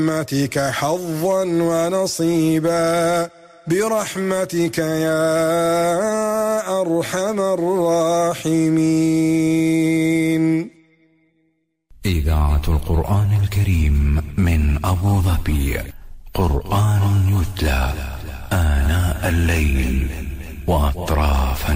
برحمتك حظا ونصيبا برحمتك يا أرحم الراحمين. إذاعة القرآن الكريم من أبو ظبي، قرآن يتلى آناء الليل وأطراف